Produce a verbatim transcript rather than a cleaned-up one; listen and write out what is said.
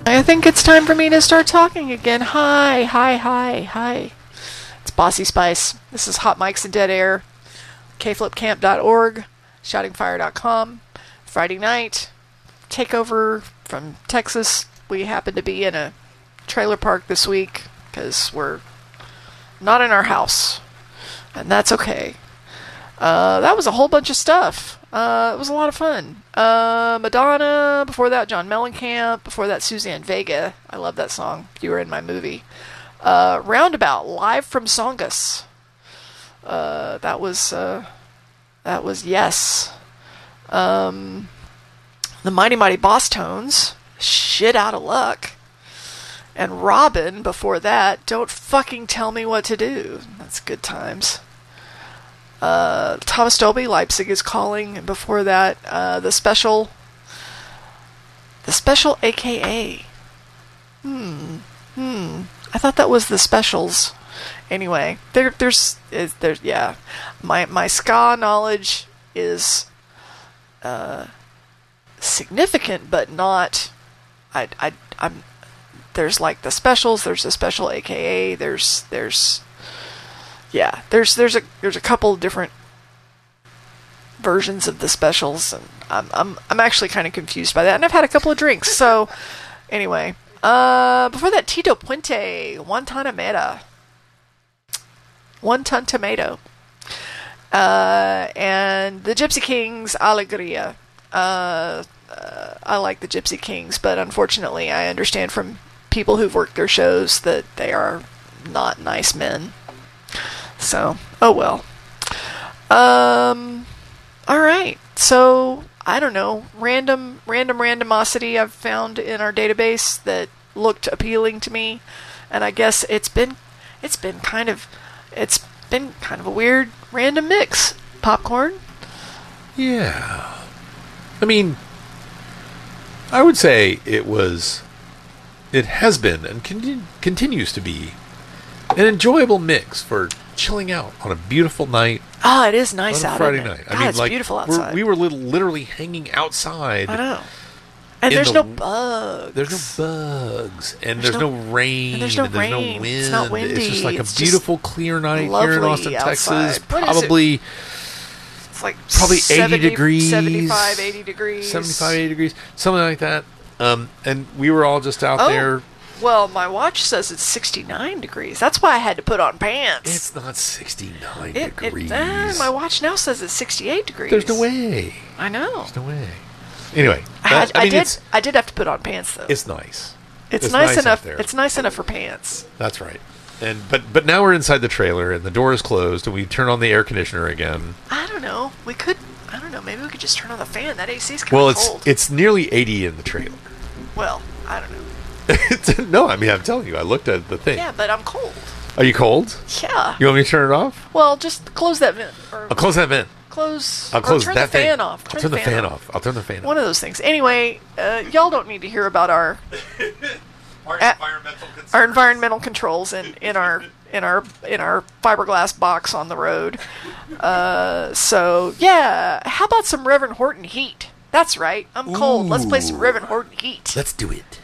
I think it's time for me to start talking again. Hi, hi, hi, hi. It's Bossy Spice. This is Hot Mics and Dead Air. K flip camp dot org. shouting fire dot com. Friday night. Takeover from Texas. We happen to be in a trailer park this week because we're not in our house. And that's okay. Uh, that was a whole bunch of stuff. Uh, it was a lot of fun. Uh, Madonna, before that John Mellencamp, before that Suzanne Vega. I love that song. You were in my movie. Uh, Roundabout, live from Songus. Uh, that was, uh, that was Yes. Um, the Mighty Mighty Boss Tones, Shit Out of Luck. And Robin, before that, Don't Fucking Tell Me What to Do. That's good times. Uh, Thomas Dolby, Leipzig is Calling, and before that, uh, the special, the special A K A. Hmm, hmm. I thought that was the Specials. Anyway, there, there's, is, there's, yeah. My my ska knowledge is uh, significant, but not. I I I'm. There's like the Specials. There's the special A K A. There's there's. Yeah, there's there's a there's a couple different versions of the Specials, and I'm I'm I'm actually kind of confused by that. And I've had a couple of drinks, so anyway. Uh, before that, Tito Puente, One Ton Tomato, One Ton Tomato, uh, and the Gypsy Kings, Alegria. Uh, uh, I like the Gypsy Kings, but unfortunately, I understand from people who've worked their shows that they are not nice men. So, oh well. Um, alright. So, I don't know. Random, random randomosity I've found in our database that looked appealing to me. And I guess it's been, it's been kind of, it's been kind of a weird random mix. Popcorn? Yeah. I mean, I would say it was, it has been and con- continues to be an enjoyable mix for chilling out on a beautiful night. Oh, it is nice on a out. Friday Isn't it? night. God, I mean, it's like, beautiful we're- outside. we were little, literally hanging outside. I know. And in there's the- no bugs. There's no bugs, and There's there's, no- no, rain, and there's no and there's rain. no wind. It's not windy. It's just like a It's just beautiful, clear night here in lovely Austin, Texas. outside. What is it? Probably It's like probably seventy, eighty degrees, seventy-five, eighty degrees. seventy-five, eighty degrees, something like that. Um, and we were all just out Oh. there. Well, my watch says it's sixty-nine degrees. That's why I had to put on pants. It's not sixty-nine It, degrees. it, uh, my watch now says it's sixty-eight degrees. There's no way. I know. There's no way. Anyway, I, had, that- I I mean, did. it's I did have to put on pants though. it's nice. It's, it's nice, nice out enough. there. It's nice enough for pants. That's right. And but but now we're inside the trailer and the door is closed and we turn on the air conditioner again. I don't know. We could. I don't know. Maybe we could just turn on the fan. That A C's kind Well, of it's cold. it's nearly eighty in the trailer. Well, I don't know. It's- no, I mean I'm telling you, I looked at the thing. Yeah, but I'm cold. Are you cold? Yeah. You want me to turn it off? Well, just close that vent. Or I'll close that vent. close. I'll close or turn that the fan thing. off. I'll turn the fan off. I'll turn the fan off. One of those things. Anyway, uh, y'all don't need to hear about our Our Uh, environmental concerns. our environmental controls in, in our in our in our fiberglass box on the road. Uh, so yeah, how about some Reverend Horton Heat? That's right. I'm cold. Let's play some Ooh. Reverend Horton Heat. Let's do it.